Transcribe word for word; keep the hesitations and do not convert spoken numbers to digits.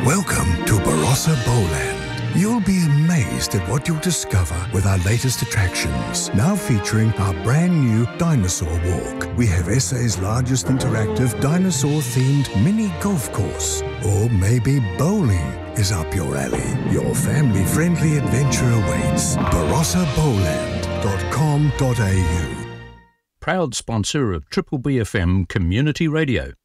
Welcome to Barossa Bowland. You'll be amazed at what you'll discover with our latest attractions. Now featuring our brand new Dinosaur Walk. We have S A's largest interactive dinosaur-themed mini golf course. Or maybe bowling is up your alley. Your family-friendly adventure awaits. barossa bowland dot com dot a u. Proud sponsor of Triple B F M Community Radio.